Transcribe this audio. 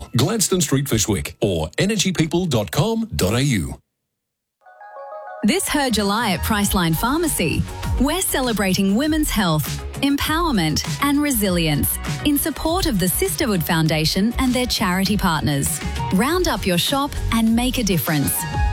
Gladstone Street, Fyshwick, or energypeople.com.au. This Her July at Priceline Pharmacy, we're celebrating women's health, empowerment and resilience in support of the Sisterhood Foundation and their charity partners. Round up your shop and make a difference.